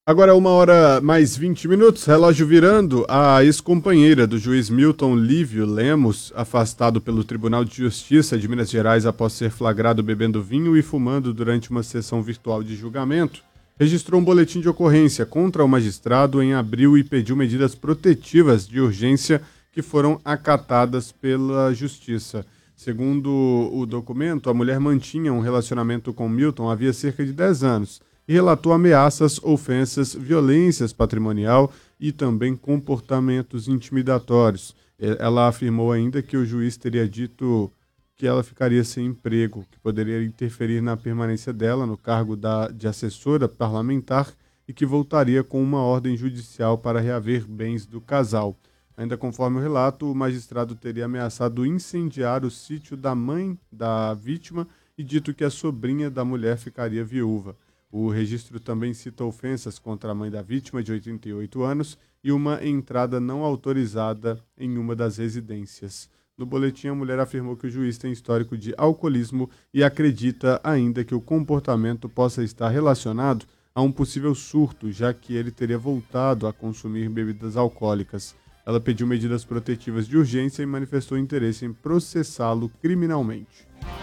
Agora 1h mais 20, relógio virando. A ex-companheira do juiz Milton Lívio Lemos, afastado pelo Tribunal de Justiça de Minas Gerais após ser flagrado bebendo vinho e fumando durante uma sessão virtual de julgamento, registrou um boletim de ocorrência contra o magistrado em abril e pediu medidas protetivas de urgência que foram acatadas pela Justiça. Segundo o documento, a mulher mantinha um relacionamento com Milton havia cerca de 10 anos. E relatou ameaças, ofensas, violências patrimonial e também comportamentos intimidatórios. Ela afirmou ainda que o juiz teria dito que ela ficaria sem emprego, que poderia interferir na permanência dela no cargo de assessora parlamentar e que voltaria com uma ordem judicial para reaver bens do casal. Ainda conforme o relato, o magistrado teria ameaçado incendiar o sítio da mãe da vítima e dito que a sobrinha da mulher ficaria viúva. O registro também cita ofensas contra a mãe da vítima, de 88 anos, e uma entrada não autorizada em uma das residências. No boletim, a mulher afirmou que o juiz tem histórico de alcoolismo e acredita ainda que o comportamento possa estar relacionado a um possível surto, já que ele teria voltado a consumir bebidas alcoólicas. Ela pediu medidas protetivas de urgência e manifestou interesse em processá-lo criminalmente.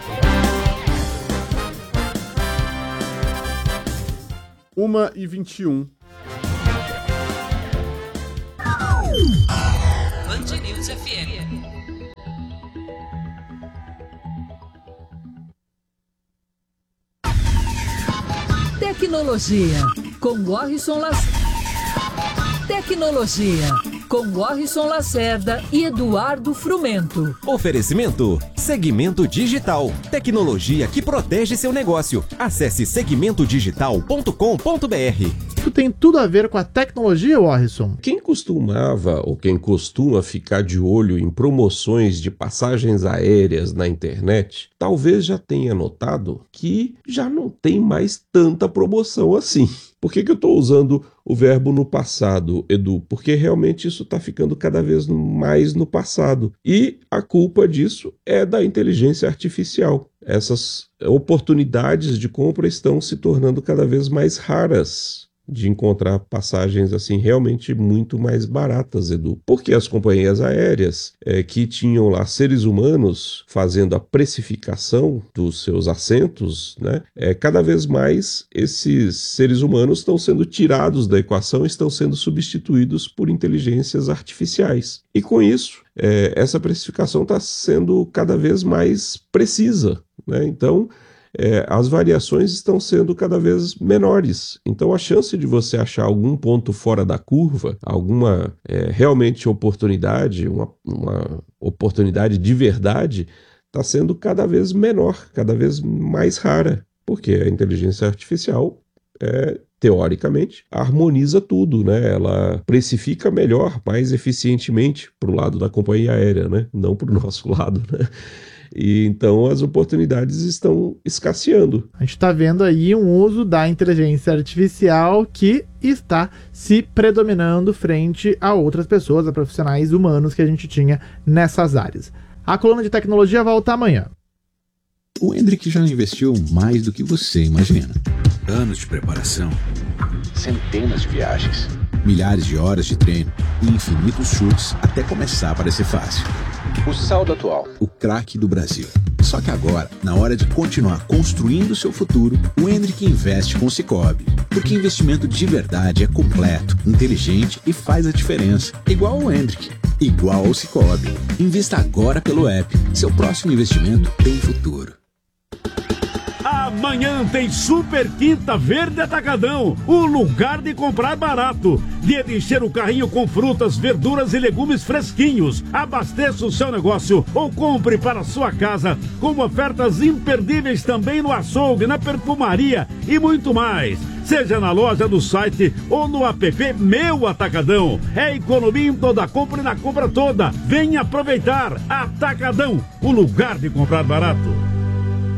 1h21. Band News FM. Tecnologia com Warrison Lacerda e Eduardo Frumento. Oferecimento Segmento Digital. Tecnologia que protege seu negócio. Acesse segmentodigital.com.br. Isso tem tudo a ver com a tecnologia, Warrison? Quem costumava ou quem costuma ficar de olho em promoções de passagens aéreas na internet, talvez já tenha notado que já não tem mais tanta promoção assim. Por que eu estou usando o verbo no passado, Edu? Porque realmente isso está ficando cada vez mais no passado. E a culpa disso é da inteligência artificial. Essas oportunidades de compra estão se tornando cada vez mais raras de encontrar passagens assim realmente muito mais baratas, Edu. Porque as companhias aéreas que tinham lá seres humanos fazendo a precificação dos seus assentos, né? Cada vez mais esses seres humanos estão sendo tirados da equação, estão sendo substituídos por inteligências artificiais. E com isso, essa precificação está sendo cada vez mais precisa, né? Então, as variações estão sendo cada vez menores. Então a chance de você achar algum ponto fora da curva, alguma realmente oportunidade, uma oportunidade de verdade, está sendo cada vez menor, cada vez mais rara, porque a inteligência artificial teoricamente, harmoniza tudo, né? Ela precifica melhor, mais eficientemente para o lado da companhia aérea, né? Não para o nosso lado, né? E então as oportunidades estão escasseando. A gente está vendo aí um uso da inteligência artificial que está se predominando frente a outras pessoas, a profissionais humanos que a gente tinha nessas áreas. A coluna de tecnologia volta amanhã. O Hendrick já investiu mais do que você imagina. Anos de preparação, centenas de viagens, milhares de horas de treino e infinitos chutes até começar a parecer fácil. O saldo atual, o craque do Brasil. Só que agora, na hora de continuar construindo seu futuro, o Hendrick investe com o Sicoob. Porque investimento de verdade é completo, inteligente e faz a diferença. Igual ao Hendrick, igual ao Sicoob. Invista agora pelo app. Seu próximo investimento tem futuro. Amanhã tem Super Quinta Verde Atacadão, o lugar de comprar barato. Dia de encher o carrinho com frutas, verduras e legumes fresquinhos. Abasteça o seu negócio ou compre para a sua casa, com ofertas imperdíveis também no açougue, na perfumaria e muito mais. Seja na loja do site ou no app Meu Atacadão. É economia em toda compra e na compra toda. Venha aproveitar. Atacadão, o lugar de comprar barato.